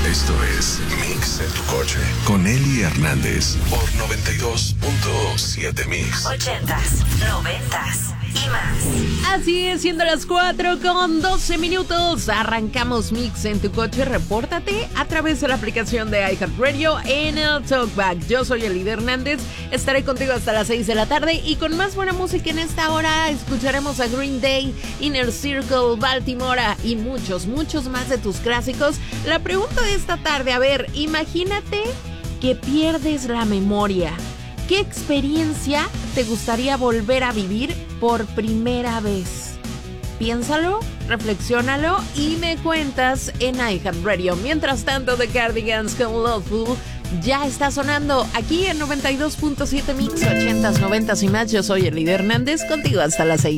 Esto es Mix en tu coche con Eli Hernández por 92.7 Mix. 80s, 90s y más. Así es, siendo las 4:12. Arrancamos Mix en tu coche. Repórtate a través de la aplicación de iHeartRadio en el Talkback. Yo soy Eli Hernández. Estaré contigo hasta las 6 de la tarde. Y con más buena música en esta hora escucharemos a Green Day, Inner Circle, Baltimore y muchos más de tus clásicos. La pregunta de esta tarde, a ver, imagínate que pierdes la memoria. ¿Qué experiencia te gustaría volver a vivir por primera vez? Piénsalo, reflexiónalo y me cuentas en iHeartRadio. Mientras tanto, The Cardigans con Loveful ya está sonando aquí en 92.7 Mix, 80s, 90s y más. Yo soy Eli Hernández, contigo hasta las 6.